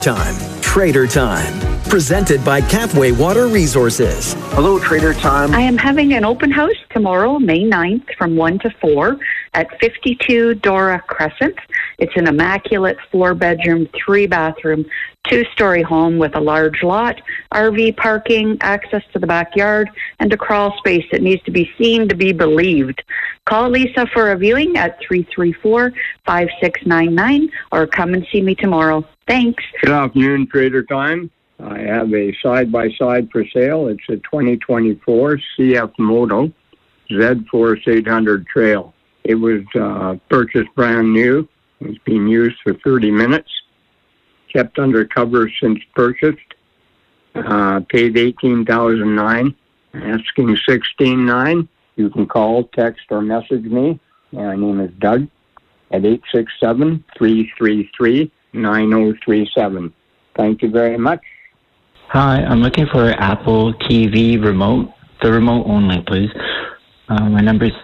Time. Trader Time. Presented by Capway Water Resources. Hello, Trader Time. I am having an open house tomorrow, May 9th, from 1 to 4 at 52 Dora Crescent. It's an immaculate 4-bedroom, 3-bathroom, 2-story home with a large lot, RV parking, access to the backyard, and a crawl space that needs to be seen to be believed. Call Lisa for a viewing at 334-5699 or come and see me tomorrow. Thanks. Good afternoon, Trader Time. I have a side-by-side for sale. It's a 2024 CF Moto Z-Force 800 Trail. It was purchased brand new. It's been used for 30 minutes. Kept under cover since purchased. Paid $18,900. Asking $16,900. You can call, text, or message me. My name is Doug at 867-333-9037. Thank you very much. Hi, I'm looking for an Apple TV remote. The remote only, please. My number is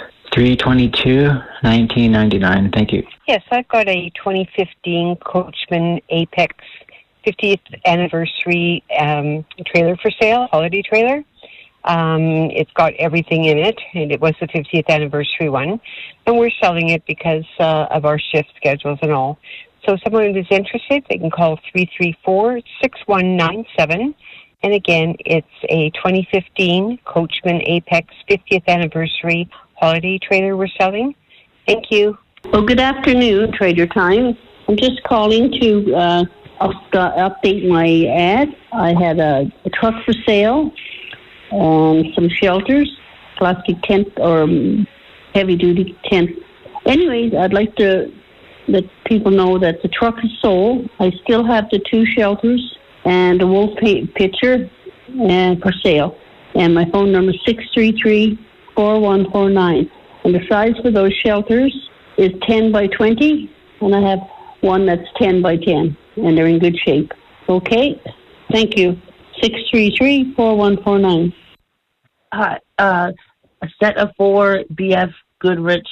322-1999. Thank you. Yes, I've got a 2015 Coachman Apex 50th anniversary trailer for sale, holiday trailer. It's got everything in it, and it was the 50th anniversary one. And we're selling it because of our shift schedules and all. So if someone is interested, they can call 334-6197. And again, it's a 2015 Coachman Apex 50th anniversary holiday trailer we're selling. Thank you. Well, good afternoon, Trader Time. I'm just calling to update my ad. I had a truck for sale and some shelters, plastic tent or heavy-duty tent. Anyways, I'd like to let people know that the truck is sold. I still have the 2 shelters and a wolf pitcher for sale. And my phone number is 633-4149. And the size for those shelters is 10 by 20, and I have one that's 10 by 10, and they're in good shape. Okay? Thank you. 633-4149. Hi. A set of 4 BF Goodrich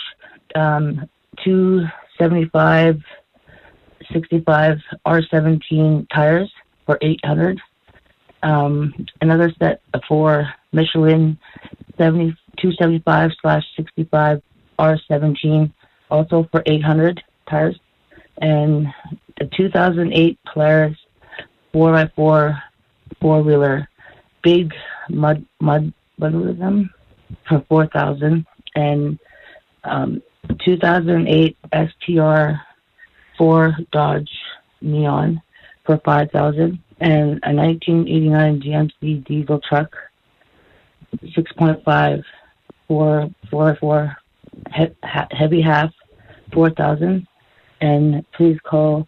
275/65 R17 tires for $800. Another set of 4 Michelin 275/65 R17, also for $800 tires, and a 2008 Polaris 4x4 4-wheeler, big mud them for $4,000, and 2008 STR 4 Dodge Neon for $5,000, and a 1989 GMC diesel truck 6.5 4x4 heavy half, $4,000. And please call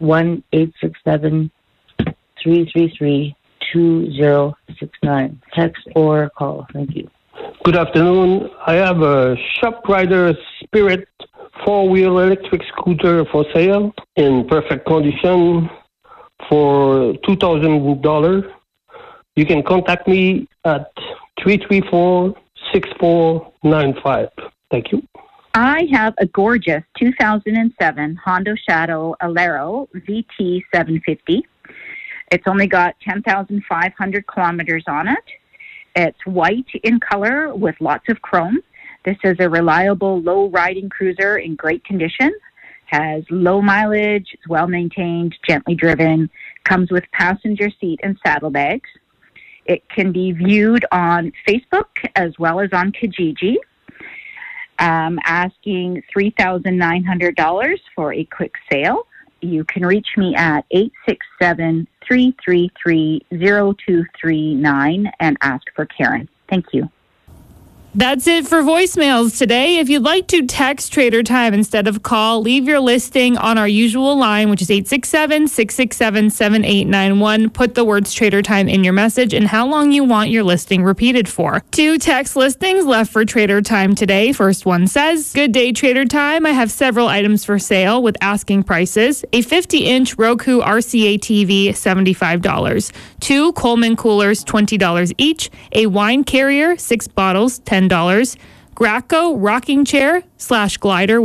1-867-333-2069. Text or call. Thank you. Good afternoon. I have a ShopRider Spirit 4-wheel electric scooter for sale in perfect condition for $2,000. You can contact me at 334-6495. Thank you. I have a gorgeous 2007 Honda Shadow Alero VT 750. It's only got 10,500 kilometers on it. It's white in color with lots of chrome. This is a reliable, low-riding cruiser in great condition. Has low mileage, it's well-maintained, gently driven, comes with passenger seat and saddlebags. It can be viewed on Facebook as well as on Kijiji. Asking $3,900 for a quick sale. You can reach me at 867-333-0239 and ask for Karen. Thank you. That's it for voicemails today. If you'd like to text Trader Time instead of call, leave your listing on our usual line, which is 867-667-7891. Put the words Trader Time in your message and how long you want your listing repeated for. 2 text listings left for Trader Time today. First one says, "Good day, Trader Time. I have several items for sale with asking prices. A 50-inch Roku RCA TV, $75. 2 Coleman coolers, $20 each. A wine carrier, 6 bottles, $10. Graco rocking chair / glider